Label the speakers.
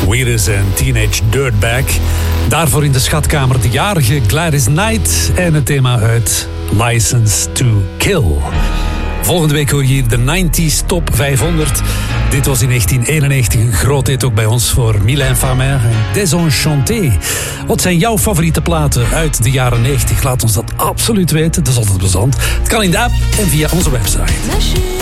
Speaker 1: Wheatus en Teenage Dirtbag. Daarvoor in de schatkamer de jarige Gladys Knight en het thema uit License to Kill. Volgende week hoor je hier de 90s Top 500. Dit was in 1991 een groot hit ook bij ons voor Mylène Farmer en Désenchanté. Wat zijn jouw favoriete platen uit de jaren 90? Laat ons dat absoluut weten, dat is altijd plezant. Het kan in de app en via onze website.